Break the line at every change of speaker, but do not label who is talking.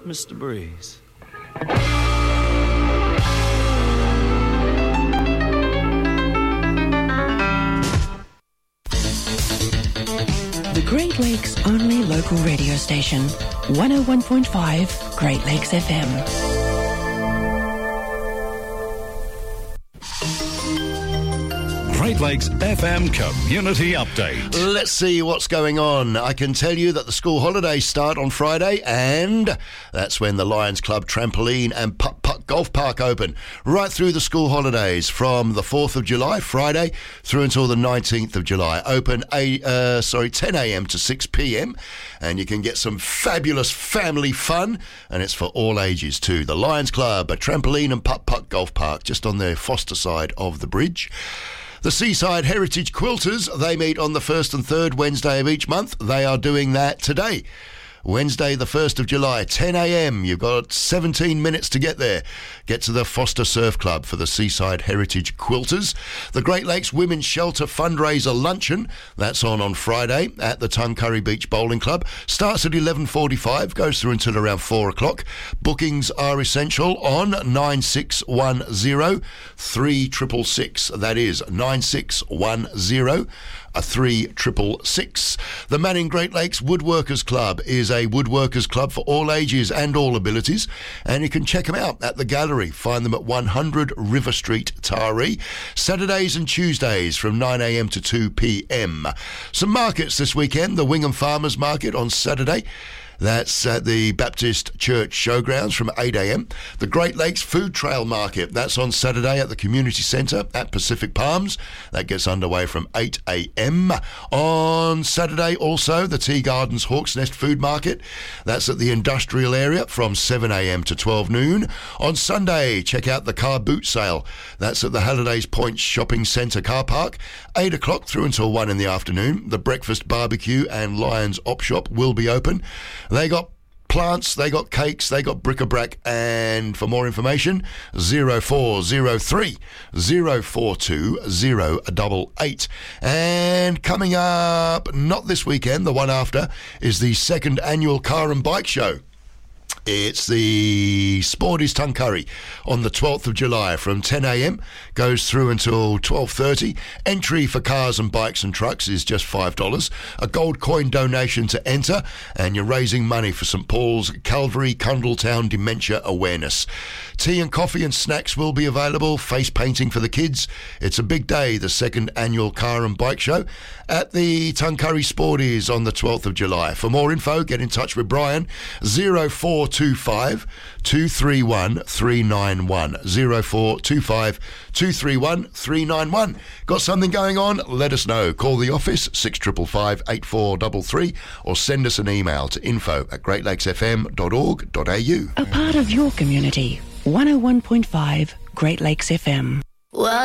Mr. Breeze.
The Great Lakes only local radio station, 101.5 Great Lakes FM.
Great Lakes FM Community Update.
Let's see what's going on. I can tell you that the school holidays start on Friday, and that's when the Lions Club Trampoline and Putt Golf Park open. Right through the school holidays from the 4th of July, Friday, through until the 19th of July. Open 10 a.m. to 6 p.m, and you can get some fabulous family fun, and it's for all ages too. The Lions Club, a Trampoline and Putt Golf Park, just on the Foster side of the bridge. The Seaside Heritage Quilters, they meet on the 1st and 3rd Wednesday of each month. They are doing that today. Wednesday, the 1st of July, 10 a.m. You've got 17 minutes to get there. Get to the Foster Surf Club for the Seaside Heritage Quilters. The Great Lakes Women's Shelter Fundraiser Luncheon, that's on Friday at the Tuncurry Beach Bowling Club. Starts at 11:45, goes through until around 4 o'clock. Bookings are essential on 9610 3666. That is 9610 3666. The Manning Great Lakes Woodworkers Club is a woodworkers club for all ages and all abilities, and you can check them out at the gallery. Find them at 100 River Street, Taree, Saturdays and Tuesdays from 9 a.m. to 2 p.m. Some markets this weekend. The Wingham Farmers Market on Saturday. That's at the Baptist Church Showgrounds from 8 a.m. The Great Lakes Food Trail Market, that's on Saturday at the Community Centre at Pacific Palms. That gets underway from 8 a.m. On Saturday also, the Tea Gardens Hawks Nest Food Market. That's at the industrial area from 7 a.m. to 12 noon. On Sunday, check out the Car Boot Sale. That's at the Hallidays Point Shopping Centre Car Park, 8 o'clock through until 1 in the afternoon. The Breakfast Barbecue and Lions Op Shop will be open. They got plants, they got cakes, they got bric-a-brac, and for more information, 0403 042 088. And coming up, not this weekend, the one after, is the second annual Car and Bike Show. It's the Sporties Tuncurry on the 12th of July from 10 a.m, goes through until 12:30. Entry for cars and bikes and trucks is just $5. A gold coin donation to enter, and you're raising money for St Paul's Calvary Cundletown Dementia Awareness. Tea and coffee and snacks will be available. Face painting for the kids. It's a big day, the second annual Car and Bike Show at the Tuncurry Sporties on the 12th of July. For more info, get in touch with Brian, 0425 231 391. 0425 231 391. Got something going on? Let us know. Call the office, 6555 8433, or send us an email to info@greatlakesfm.org.au.
A part of your community, 101.5 Great Lakes FM.